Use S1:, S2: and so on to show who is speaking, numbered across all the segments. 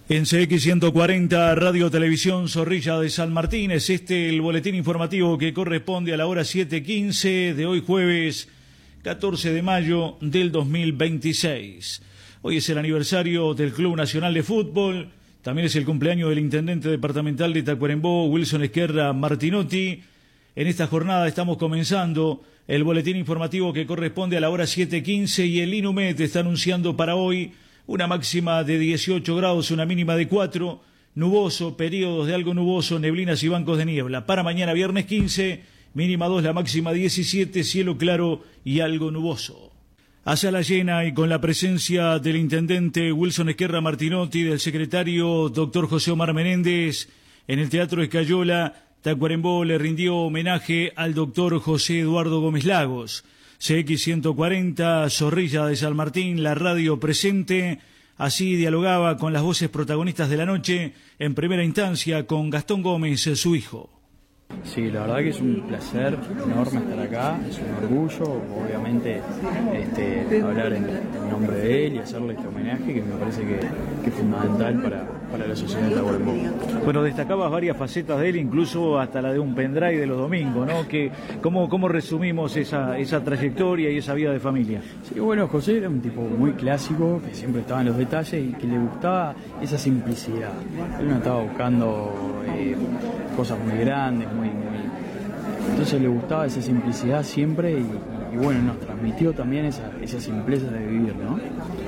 S1: En CX 140, Radio Televisión Zorrilla de San Martín, es el boletín informativo que corresponde a la hora 7:15 de hoy jueves 14 de mayo del 2026. Hoy es el aniversario del Club Nacional de Fútbol, también es el cumpleaños del intendente departamental de Tacuarembó, Wilson Ezquerra Martinotti. En esta jornada estamos comenzando el boletín informativo que corresponde a la hora 7:15 y el INUMED está anunciando para hoy una máxima de 18 grados, una mínima de 4, nuboso, periodos de algo nuboso, neblinas y bancos de niebla. Para mañana viernes 15, mínima 2, la máxima 17, cielo claro y algo nuboso. Hacia la llena y con la presencia del intendente Wilson Ezquerra Martinotti, del secretario doctor José Omar Menéndez, en el Teatro Escayola, Tacuarembó le rindió homenaje al doctor José Eduardo Gómez Lagos. CX 140, Zorrilla de San Martín, la radio presente. Así dialogaba con las voces protagonistas de la noche, en primera instancia con Gastón Gómez, su hijo.
S2: Sí, la verdad que es un placer enorme estar acá, es un orgullo, obviamente, hablar en nombre de él y hacerle este homenaje que me parece que es fundamental para la sociedad de Tacuarembó.
S1: Bueno, destacabas varias facetas de él, incluso hasta la de un pendrive de los domingos, ¿no? ¿Cómo resumimos esa trayectoria y esa vida de familia?
S2: Sí, bueno, José era un tipo muy clásico, que siempre estaba en los detalles y que le gustaba esa simplicidad. Él no estaba buscando cosas muy grandes, entonces le gustaba esa simplicidad siempre y bueno, nos transmitió también esa simpleza de vivir, ¿no?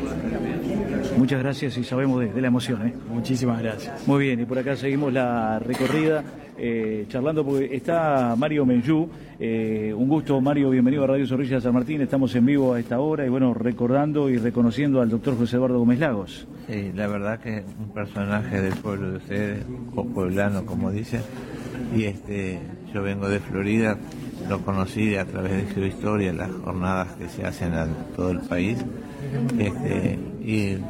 S1: Muchas gracias y sabemos de la emoción, ¿eh?
S2: Muchísimas gracias.
S1: Muy bien, y por acá seguimos la recorrida, charlando porque está Mario Menjú. Un gusto, Mario, bienvenido a Radio Zorrilla de San Martín. Estamos en vivo a esta hora y bueno, recordando y reconociendo al doctor José Eduardo Gómez Lagos.
S3: Sí, la verdad que es un personaje del pueblo de ustedes, o pueblano como dicen, y yo vengo de Florida, lo conocí a través de su historia, las jornadas que se hacen en todo el país, y